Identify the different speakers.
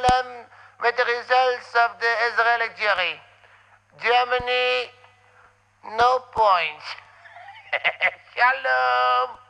Speaker 1: with the results of the Israeli jury. Germany, no points. Shalom.